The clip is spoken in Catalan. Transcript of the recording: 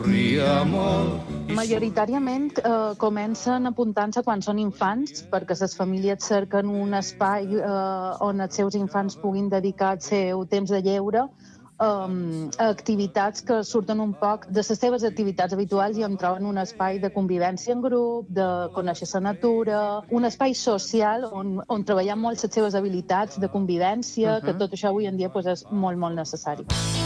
Majoritàriament comencen apuntant-se quan són infants, perquè les famílies cerquen un espai on els seus infants puguin dedicar el seu temps de lleure a activitats que surten un poc de les seves activitats habituals i on troben un espai de convivència en grup, de conèixer la natura, un espai social on treballar molt les seves habilitats de convivència, que tot això avui en dia és molt, molt necessari.